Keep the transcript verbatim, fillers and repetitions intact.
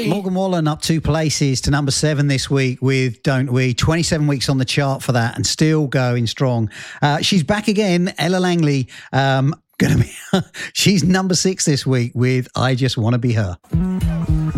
Morgan Wallen up two places to number seven this week with Don't We. twenty-seven weeks on the chart for that and still going strong. Uh, she's back again, Ella Langley. Um, gonna be, she's number six this week with I Just Want to Be Her.